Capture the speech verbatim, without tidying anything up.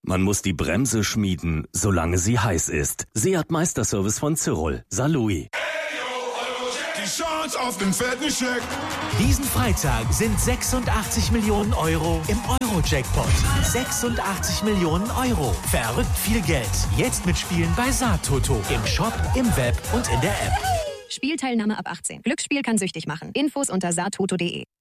Man muss die Bremse schmieden, solange sie heiß ist. Seat Meisterservice von Cyril. Salui. Die Chance auf den fetten Scheck. Diesen Freitag sind sechsundachtzig Millionen Euro im Euro-Jackpot. sechsundachtzig Millionen Euro. Verrückt viel Geld. Jetzt mitspielen bei Saattoto. Im Shop, im Web und in der App. Spielteilnahme ab achtzehn. Glücksspiel kann süchtig machen. Infos unter saattoto punkt de.